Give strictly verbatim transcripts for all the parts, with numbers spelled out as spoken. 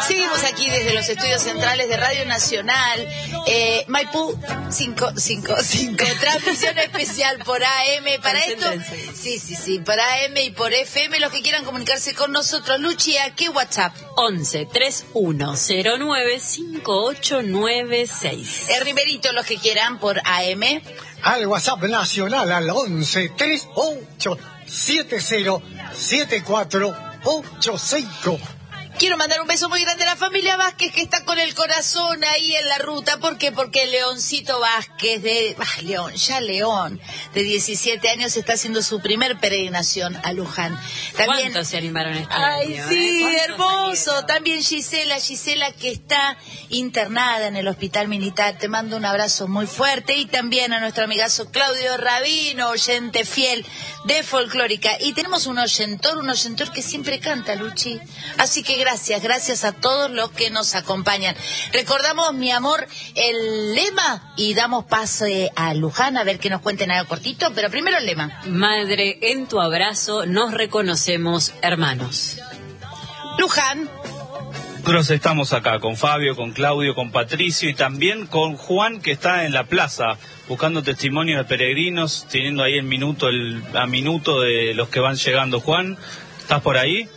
Seguimos aquí desde los estudios centrales de Radio Nacional, eh, Maipú cinco cinco cinco, transmisión especial por A M, para esto, sí, sí, sí, por A M y por F M, los que quieran comunicarse con nosotros. Luchi, ¿a qué WhatsApp? once treinta y uno cero nueve cinco ocho nueve seis. El Riverito, los que quieran por A M. Al WhatsApp nacional al once treinta y ocho setenta setenta y cuatro ochenta y cinco. Quiero mandar un beso muy grande a la familia Vázquez, que está con el corazón ahí en la ruta. ¿Por qué? Porque Leoncito Vázquez, de ah, León, ya León, de diecisiete años, está haciendo su primer peregrinación a Luján. También, ¿cuántos se animaron este ay, año? sí, ¿eh? hermoso. Salieron? También Gisela, Gisela que está internada en el hospital militar. Te mando un abrazo muy fuerte. Y también a nuestro amigazo Claudio Rabino, oyente fiel de Folclórica. Y tenemos un oyentor, un oyentor que siempre canta, Luchi. Así que gracias, gracias a todos los que nos acompañan. Recordamos, mi amor, el lema y damos pase a Luján a ver que nos cuenten algo cortito, pero primero el lema. Madre, en tu abrazo nos reconocemos hermanos. Luján. Nosotros estamos acá con Fabio, con Claudio, con Patricio y también con Juan, que está en la plaza buscando testimonios de peregrinos, teniendo ahí el minuto, el a minuto de los que van llegando. Juan, ¿estás por ahí?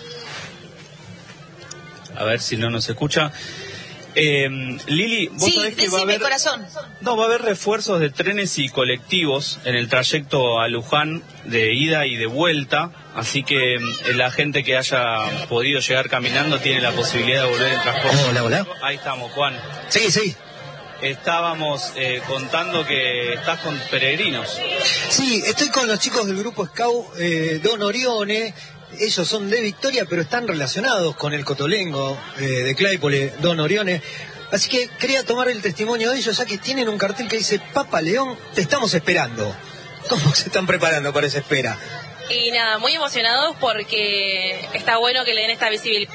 A ver si no nos escucha. Eh, Lili, vos sí, sabés que decime, va a haber, corazón. No, va a haber refuerzos de trenes y colectivos en el trayecto a Luján de ida y de vuelta, así que eh, la gente que haya podido llegar caminando tiene la posibilidad de volver en transporte. Hola, hola. Ahí estamos, Juan. Sí, sí. Estábamos eh, contando que estás con peregrinos. Sí, estoy con los chicos del grupo Scout eh, Don Orione. Ellos son de Victoria, pero están relacionados con el Cotolengo eh, de Claypole, Don Orione. Así que quería tomar el testimonio de ellos, ya que tienen un cartel que dice: Papa León, te estamos esperando. ¿Cómo se están preparando para esa espera? Y nada, muy emocionados porque está bueno que le den esta visibilidad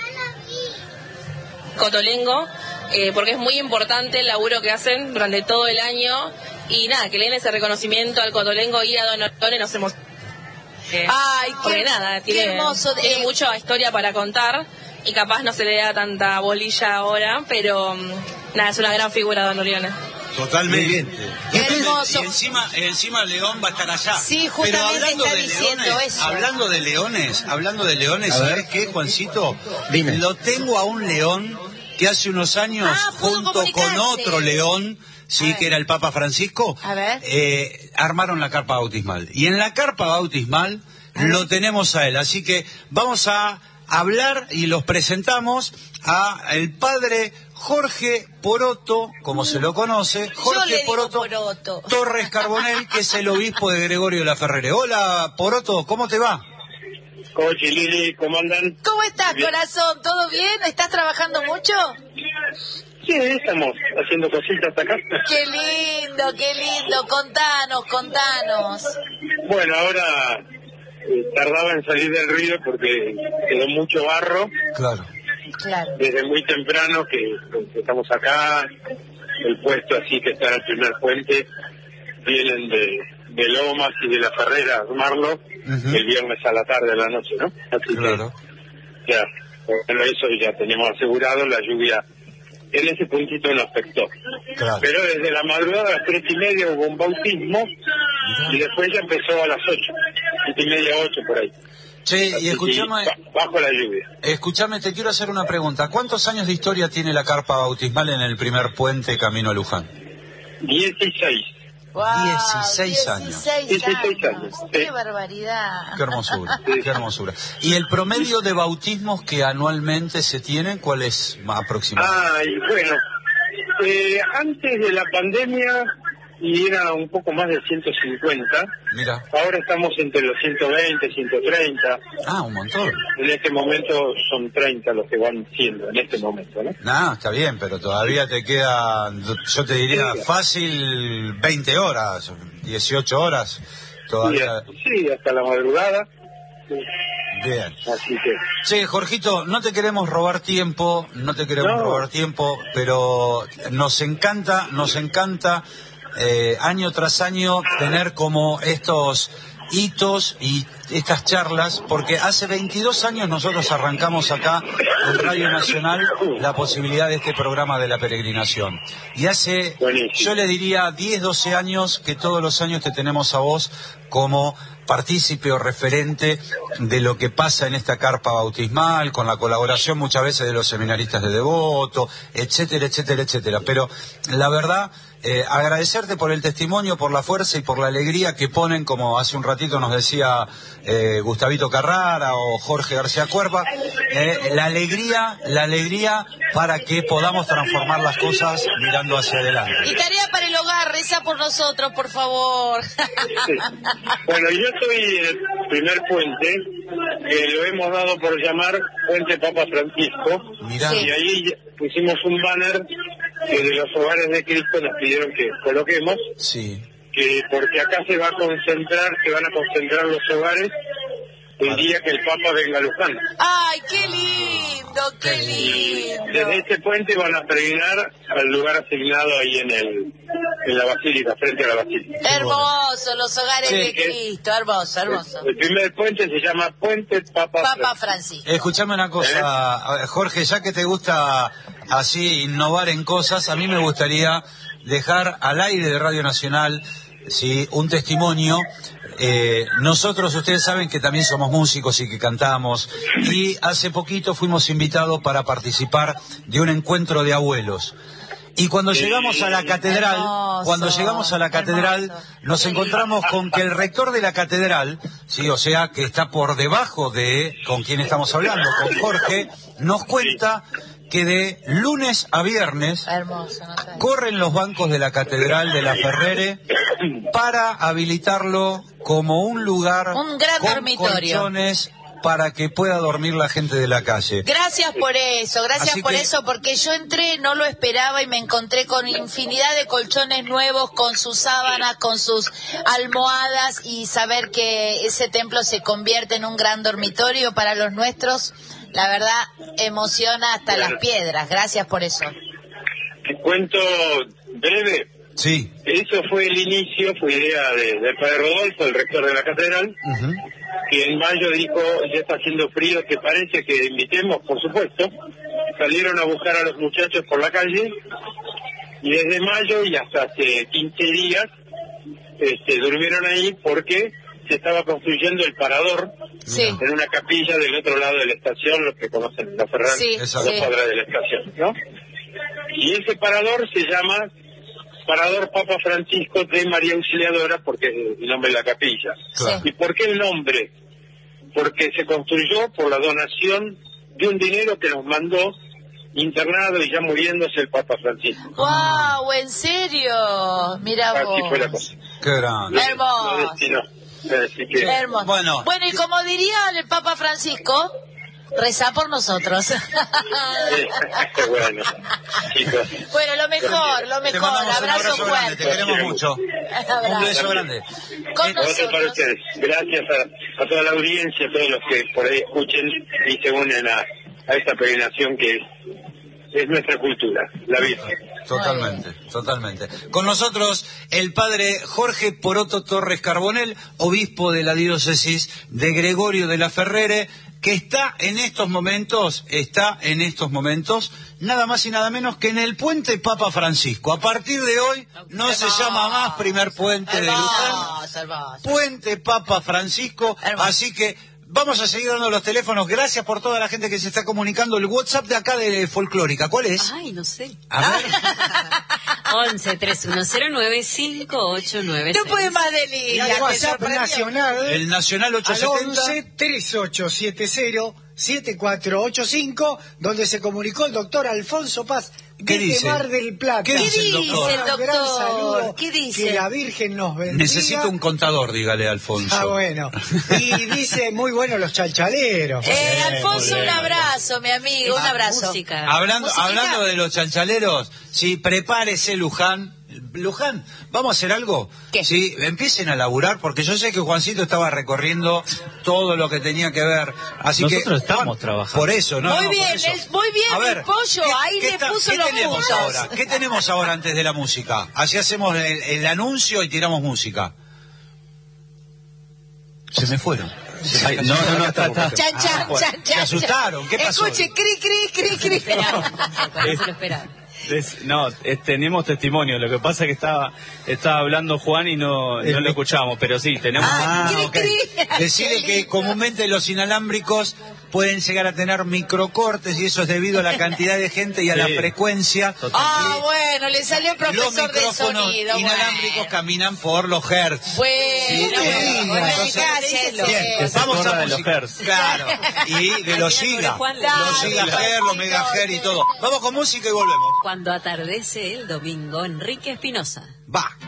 Cotolengo, eh, porque es muy importante el laburo que hacen durante todo el año. Y nada, que le den ese reconocimiento al Cotolengo y a Don Orione nos emociona. Eh, Ay, qué, porque nada, qué tiene, hermoso. De... tiene mucha historia para contar y capaz no se le da tanta bolilla ahora, pero um, nada, es una gran figura Don Orione. Totalmente. Qué hermoso. Y encima, encima León va a estar allá. Sí, justamente pero hablando está de diciendo leones, eso. hablando de leones, hablando de leones, ¿sabes qué, Juancito? Dime. Lo tengo a un león que hace unos años, Ah, junto con otro león, sí, que era el Papa Francisco, a ver. Eh, armaron la carpa bautismal. Y en la carpa bautismal lo tenemos a él. Así que vamos a hablar y los presentamos a el padre Jorge Poroto, como se lo conoce, Jorge Poroto, Poroto Torres Carbonell, que es el obispo de Gregorio de la Ferrere. Hola, Poroto, ¿cómo te va? Coche, Lili, ¿cómo andan? ¿Cómo estás, bien, corazón? ¿Todo bien? ¿Estás trabajando mucho? Sí, estamos haciendo cositas acá. Qué lindo, qué lindo. Contanos, contanos. Bueno, ahora eh, tardaba en salir del río porque quedó mucho barro. Claro. Claro. Desde muy temprano que, que estamos acá, el puesto así que está en el primer puente, vienen de, de Lomas y de la Ferrera a armarlo uh-huh. el viernes a la tarde, a la noche, ¿no? Así claro. que ya, bueno, eso ya teníamos asegurado, la lluvia en ese puntito nos afectó. Claro. Pero desde la madrugada a las tres y media hubo un bautismo y después ya empezó a las ocho, siete y media, ocho por ahí. Che, y escuchame, bajo la lluvia. Escuchame, te quiero hacer una pregunta. ¿Cuántos años de historia tiene la carpa bautismal en el primer puente camino a Luján? Dieciséis. Wow, dieciséis años. dieciséis años. Qué Sí. barbaridad. Qué hermosura, qué hermosura. ¿Y el promedio de bautismos que anualmente se tienen, cuál es aproximadamente? Ah, y bueno, eh, antes de la pandemia y era un poco más de ciento cincuenta. Mira. Ahora estamos entre los ciento veinte, ciento treinta. Ah, un montón. En este momento son treinta los que van siendo, en este momento, ¿no? No, está bien, pero todavía te queda, yo te diría, fácil veinte horas, dieciocho horas. Todavía. Sí, sí, hasta la madrugada. Bien. Así que... Sí, Jorgito, no te queremos robar tiempo, no te queremos no. robar tiempo, pero nos encanta, nos encanta... Eh, año tras año tener como estos hitos y estas charlas, porque hace veintidós años nosotros arrancamos acá en Radio Nacional la posibilidad de este programa de la peregrinación. Y hace, yo le diría, diez, doce años que todos los años te tenemos a vos como partícipe o referente de lo que pasa en esta carpa bautismal, con la colaboración muchas veces de los seminaristas de Devoto, etcétera, etcétera, etcétera. Pero la verdad, eh, agradecerte por el testimonio, por la fuerza y por la alegría que ponen, como hace un ratito nos decía eh, Gustavito Carrara o Jorge García Cuerva, eh, la alegría, la alegría para que podamos transformar las cosas mirando hacia adelante. Y tarea para el hogar, reza por nosotros, por favor. Sí. Bueno, yo soy el primer puente, que lo hemos dado por llamar Puente Papa Francisco. Mirá. Y ahí pusimos un banner que de los hogares de Cristo nos pidieron que coloquemos, Sí. que porque acá se va a concentrar, se van a concentrar los hogares el día que el Papa venga a Luján. ¡Ay, qué lindo, qué lindo! Desde este puente van a peregrinar al lugar asignado ahí en el en la basílica, frente a la basílica. Hermoso, los hogares Sí, de Cristo, hermoso, hermoso. El primer puente se llama Puente Papa, Papa Francisco. Francisco. Escuchame una cosa, eh, Jorge, ya que te gusta así innovar en cosas, a mí me gustaría dejar al aire de Radio Nacional, sí, un testimonio. Eh, nosotros, ustedes saben que también somos músicos y que cantamos, y hace poquito fuimos invitados para participar de un encuentro de abuelos. Y cuando llegamos a la catedral, Hermoso, cuando llegamos a la catedral, hermoso. nos encontramos con que el rector de la catedral, sí, o sea, que está por debajo de con quien estamos hablando, con Jorge, nos cuenta que de lunes a viernes Hermoso, no sé. corren los bancos de la catedral de la Ferrere para habilitarlo como un lugar Un gran con dormitorio. colchones para que pueda dormir la gente de la calle. Gracias por eso, gracias Así por que- eso, porque yo entré, no lo esperaba y me encontré con infinidad de colchones nuevos, con sus sábanas, con sus almohadas, y saber que ese templo se convierte en un gran dormitorio para los nuestros, la verdad emociona hasta las piedras. Gracias por eso. Te cuento breve. Sí. Eso fue el inicio, fue idea de, del padre Rodolfo, el rector de la catedral, Ujú. que en mayo dijo, ya está haciendo frío, ¿te parece que invitemos? Por supuesto. Salieron a buscar a los muchachos por la calle, y desde mayo y hasta hace quince días este, durmieron ahí porque se estaba construyendo el parador Sí. en una capilla del otro lado de la estación, los que conocen la Ferrari, Sí, a sí. dos cuadras de la estación, ¿no? Y ese parador se llama Parador Papa Francisco de María Auxiliadora, porque es el nombre de la capilla. Claro. ¿Y por qué el nombre? Porque se construyó por la donación de un dinero que nos mandó internado y ya muriéndose el Papa Francisco. ¡Wow! ¿En serio? Mira vos. Así fue la cosa. Qué grande. Hermoso. Lo destinó. Así que, Hermoso. Bueno. Bueno, y como diría el Papa Francisco, reza por nosotros. eh, bueno, chicos. Bueno, lo mejor, lo Te mejor. mandamos un Abrazo abrazo grande, te fuerte. queremos mucho. Un Abrazo. beso grande. Con Eh, Otro para nosotros. ustedes. Gracias a, a toda la audiencia, a todos los que por ahí escuchen y se unen a, a esta peregrinación que es, es nuestra cultura, la Virgen. Totalmente, totalmente. Con nosotros el padre Jorge Poroto Torres Carbonell, obispo de la diócesis de Gregorio de la Ferrere, que está en estos momentos, está en estos momentos, nada más y nada menos que en el puente Papa Francisco. A partir de hoy no se Hermoso. llama más primer puente de Luján, Hermoso, hermoso. puente Papa Francisco, Hermoso. así que vamos a seguir dando los teléfonos. Gracias por toda la gente que se está comunicando. El WhatsApp de acá de Folclórica, ¿cuál es? Ay, no sé. A ver. once, treinta y uno cero nueve, cincuenta y ocho noventa y seis. No puede más Y delirio. al WhatsApp nacional El Nacional al ochocientos setenta. once, treinta y ocho setenta, setenta y cuatro ochenta y cinco, donde se comunicó el doctor Alfonso Paz ¿Qué desde dice? Mar del Plata. ¿Qué dice el dice doctor? el Un gran doctor? saludo, ¿Qué dice? que la Virgen nos bendiga. Necesito un contador, dígale Alfonso. Ah, bueno. Y dice muy bueno los chalchaleros. Eh, Alfonso, muy un bien. abrazo, mi amigo, un Ah, abrazo. música. Hablando, Musiquita. hablando de los chanchaleros, sí, prepárese Luján. Luján, ¿vamos a hacer algo? ¿Qué? Sí, empiecen a laburar, porque yo sé que Juancito estaba recorriendo todo lo que tenía que ver. Así Nosotros que, estamos Juan, trabajando. Por eso, ¿no? Muy no, por bien, eso. el- muy bien, A ver, mi pollo, ¿qué- ahí qué le ta- puso ¿qué los tenemos puntos. ahora? ¿Qué tenemos ahora antes de la música? Así hacemos el, el anuncio y tiramos música. Se me fueron. Se Ay, no, no, no, está, está. Chan, chan, Ah, bueno. chan, Se chan, asustaron, ¿qué pasó? Escuche, cri, cri, cri, cri. No se lo esperaba. Es- no, es- tenemos testimonio. Lo que pasa es que estaba estaba hablando Juan y no, El no lo mic- escuchábamos, pero sí, tenemos... Ah, Cri, ok. cri. Decirle que comúnmente los inalámbricos pueden llegar a tener microcortes y eso es debido a la cantidad de gente y a Sí. la frecuencia. Ah, bueno, le salió el Los profesor de micrófonos sonido. inalámbricos Bueno, caminan por los hertz. bueno, Sí, bueno, entonces- cállese. Bien, Que se vamos acuerda a de los música. hertz. Claro, y de los Al final giga, sobre Juan le- los Claro, gigahertz, los megahertz y todo. Vamos con música y volvemos. Cuando atardece el domingo, Enrique Espinosa. Va.